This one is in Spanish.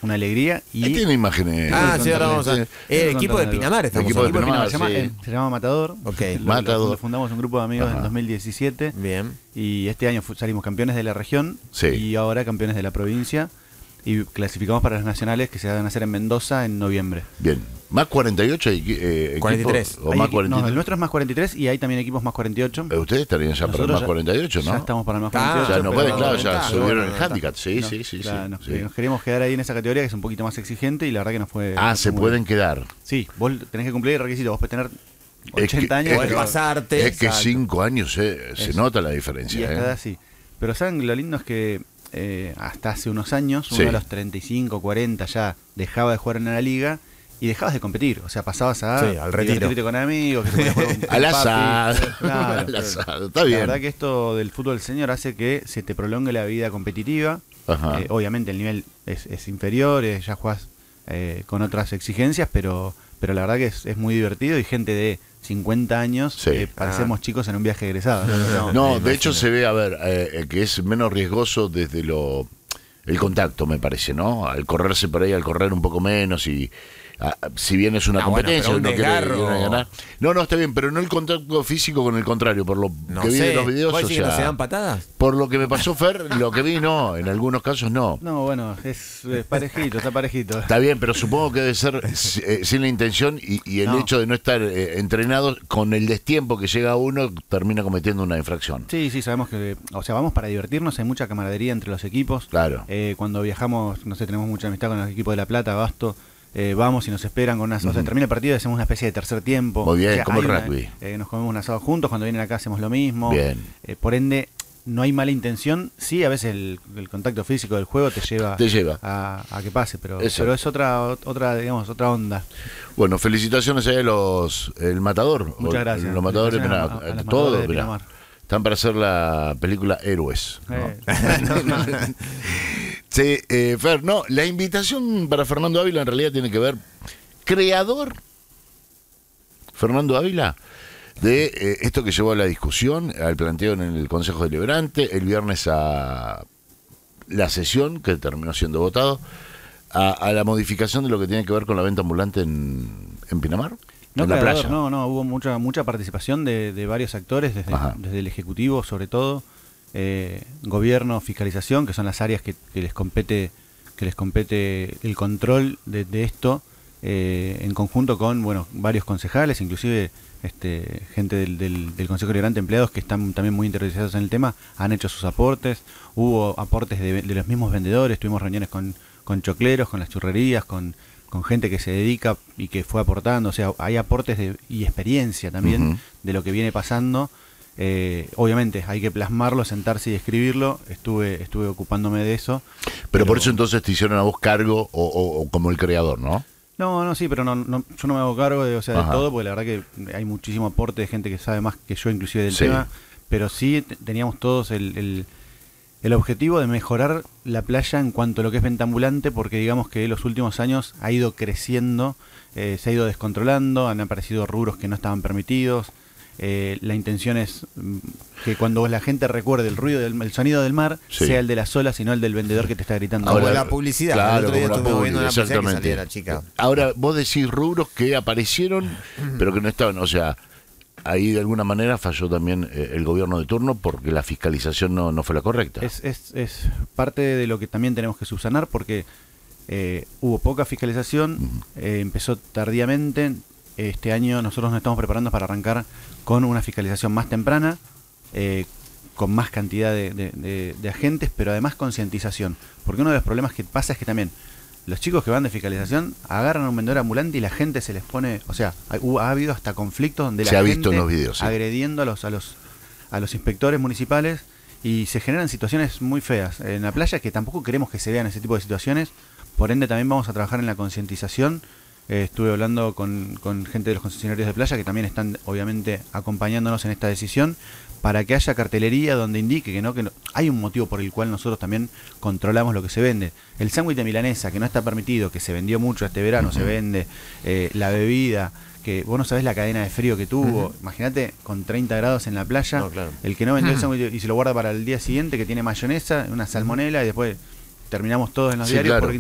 una alegría. Y ahí tiene imágenes. Sí, ahora vamos a... equipo de Pinamar estamos Equipo de hablando. Pinamar, se llama Matador. Ok. Matador. Fundamos un grupo de amigos en 2017. Bien. Y este año salimos campeones de la región. Sí. Y ahora campeones de la provincia. Y clasificamos para las nacionales que se van a hacer en Mendoza en noviembre. Bien. ¿Más 48 equipos? 43. ¿O más 43? No, el nuestro es más 43 y hay también equipos más 48. Ustedes estarían ya para el Nosotros más 48, ¿no? Ya estamos para el más Ah, 48. Ya no pueden, claro, ya claro, subieron bueno, el handicap. Sí, No, sí. claro, nos sí. queremos quedar ahí en esa categoría que es un poquito más exigente y la verdad que nos fue... Se muy pueden bien. quedar. Sí, vos tenés que cumplir el requisito, vos podés tener Es 80 que- años. Podés pero- pasarte. Es que Exacto. 5 años se Eso. nota la Y diferencia. a esta edad sí. Pero saben, lo lindo es que hasta hace unos años, Sí. uno a los 35, 40 ya dejaba de jugar en la liga y dejabas de competir. O sea, pasabas a Sí, al retiro. divertirte con amigos, que se podía jugar con Al papi. asado. Claro. Al asado. Está La bien. verdad que esto del fútbol senior hace que se te prolongue la vida competitiva. Ajá. Obviamente el nivel es inferior, ya jugás con otras exigencias, pero la verdad que es muy divertido y gente de 50 años Sí. parecemos chicos en un viaje egresado. No, de hecho se ve, a ver, que es menos riesgoso desde el contacto, me parece, ¿no? Al correrse por ahí, al correr un poco menos y... si bien es una competencia, bueno, pero un uno quiere desgarro. ganar. No, está bien, pero no el contacto físico con el contrario, por lo No que vi sé. en los videos, ¿Vos o decís que no sea, se dan patadas? por lo que me pasó Fer, lo que vi no, en algunos casos no. No, bueno, es parejito, está parejito. Está bien, pero supongo que debe ser sin la intención y el No. hecho de no estar entrenado, con el destiempo que llega uno, termina cometiendo una infracción. Sí, sabemos que, o sea, vamos para divertirnos, hay mucha camaradería entre los equipos. Claro. Cuando viajamos, no sé, tenemos mucha amistad con el equipo de La Plata, Abasto. Vamos y nos esperan con unas... O sea, termina el partido y hacemos una especie de tercer tiempo. Muy bien, O sea, como hay el una- rugby. nos comemos un asado juntos, cuando vienen acá hacemos lo mismo. Bien. Por ende, no hay mala intención. Sí, a veces el contacto físico del juego te lleva a que pase, pero Exacto. es otra, digamos, otra onda. Bueno, felicitaciones ahí a el Matador. Muchas gracias. Los Matadores, Felicitaciones mirá, a los todos, Matadores de mirá. Pinamar. Están para hacer la película Héroes. ¿no? Eh, Sí, Fer, no, la invitación para Fernando Ávila en realidad tiene que ver, creador, Fernando Ávila, de esto que llevó a la discusión, al planteo en el Consejo Deliberante, el viernes a la sesión, que terminó siendo votado, a la modificación de lo que tiene que ver con la venta ambulante en Pinamar, No, en la creador, playa. no, hubo mucha participación de varios actores, desde el Ejecutivo sobre todo, gobierno, fiscalización, que son las áreas que les compete el control de esto, en conjunto con varios concejales, inclusive gente del Consejo Deliberante, empleados que están también muy interesados en el tema, han hecho sus aportes, hubo aportes de los mismos vendedores, tuvimos reuniones con chocleros, con las churrerías, con gente que se dedica y que fue aportando, o sea, hay aportes y experiencia también de lo que viene pasando. Obviamente hay que plasmarlo, sentarse y escribirlo. Estuve ocupándome de eso. Pero por eso entonces te hicieron a vos cargo o como el creador, ¿no? No, sí, pero no, yo no me hago cargo de Ajá. todo, porque la verdad que hay muchísimo aporte de gente que sabe más que yo inclusive del Sí. tema, pero sí teníamos todos el objetivo de mejorar la playa en cuanto a lo que es venta ambulante, porque digamos que en los últimos años ha ido creciendo, se ha ido descontrolando, han aparecido rubros que no estaban permitidos. La intención es que cuando la gente recuerde el sonido del mar, Sí. sea el de las olas y no el del vendedor que te está gritando. Ahora, Ahora, la publicidad. claro, El otro día como la estuvimos viendo publi, una publicidad que exactamente. salía la chica. Ahora, vos decís rubros que aparecieron, pero que no estaban, o sea, ahí de alguna manera falló también el gobierno de turno porque la fiscalización no fue la correcta. Es parte de lo que también tenemos que subsanar, porque hubo poca fiscalización, empezó tardíamente. Este año nosotros nos estamos preparando para arrancar con una fiscalización más temprana, con más cantidad de agentes, pero además concientización. Porque uno de los problemas que pasa es que también los chicos que van de fiscalización agarran a un vendedor ambulante y la gente se les pone... O sea, ha habido hasta conflictos donde Se la ha gente visto en los videos, sí. agrediendo a los inspectores municipales, y se generan situaciones muy feas en la playa que tampoco queremos que se vean ese tipo de situaciones. Por ende también vamos a trabajar en la concientización. Estuve hablando con gente de los concesionarios de playa que también están obviamente acompañándonos en esta decisión, para que haya cartelería donde indique que no hay un motivo por el cual nosotros también controlamos lo que se vende. El sándwich de milanesa, que no está permitido, que se vendió mucho este verano, se vende, la bebida, que vos no sabés la cadena de frío que tuvo. Imagínate con 30 grados en la playa, No, claro. el que no vendió el sándwich y se lo guarda para el día siguiente, que tiene mayonesa, una salmonela, y después terminamos todos en los Sí, diarios claro. porque